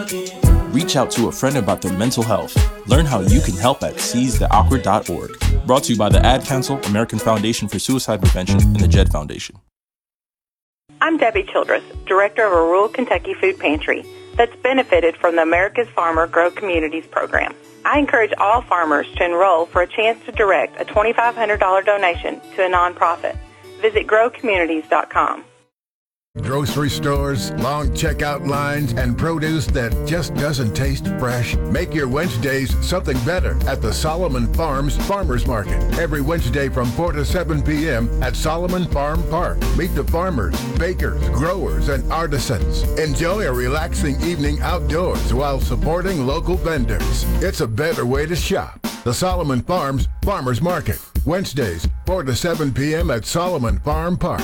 Reach out to a friend about their mental health. Learn how you can help at seizetheawkward.org. Brought to you by the Ad Council, American Foundation for Suicide Prevention, and the JED Foundation. I'm Debbie Childress, director of a rural Kentucky food pantry that's benefited from the America's Farmer Grow Communities program. I encourage all farmers to enroll for a chance to direct a $2,500 donation to a nonprofit. Visit growcommunities.com. Grocery stores, long checkout lines, and produce that just doesn't taste fresh? Make your Wednesdays something better at the Solomon Farms Farmers Market. Every Wednesday from 4 to 7 p.m. at Solomon Farm Park. Meet the farmers, bakers, growers, and artisans. Enjoy a relaxing evening outdoors while supporting local vendors. It's a better way to shop. The Solomon Farms Farmers Market. Wednesdays, 4 to 7 p.m. at Solomon Farm Park.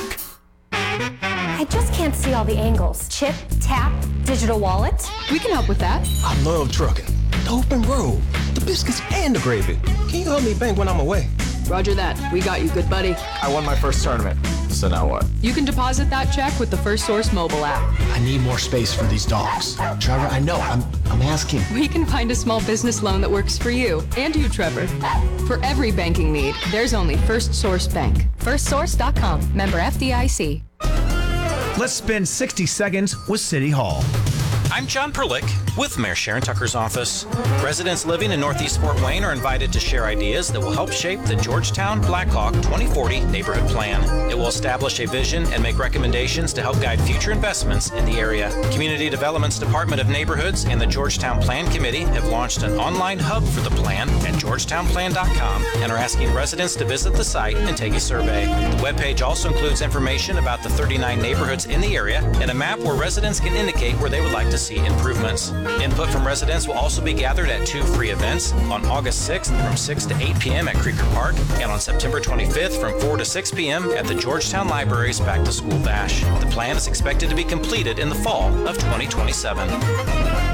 I just can't see all the angles. Chip, tap, digital wallet. We can help with that. I love trucking. The open road, the biscuits, and the gravy. Can you help me bank when I'm away? Roger that. We got you, good buddy. I won my first tournament. So now what? You can deposit that check with the First Source mobile app. I need more space for these dogs. Trevor, I know. I'm asking. We can find a small business loan that works for you and you, Trevor. For every banking need, there's only First Source Bank. FirstSource.com. Member FDIC. Let's spend 60 seconds with City Hall. I'm John Perlick with Mayor Sharon Tucker's office. Residents living in Northeast Fort Wayne are invited to share ideas that will help shape the Georgetown Blackhawk 2040 neighborhood plan. It will establish a vision and make recommendations to help guide future investments in the area. Community Development's Department of Neighborhoods and the Georgetown Plan Committee have launched an online hub for the plan at georgetownplan.com and are asking residents to visit the site and take a survey. The webpage also includes information about the 39 neighborhoods in the area and a map where residents can indicate where they would like to see improvements. Input from residents will also be gathered at 2 free events on August 6th from 6 to 8 p.m. at Creeker Park and on September 25th from 4 to 6 p.m. at the Georgetown Library's Back to School Bash. The plan is expected to be completed in the fall of 2027.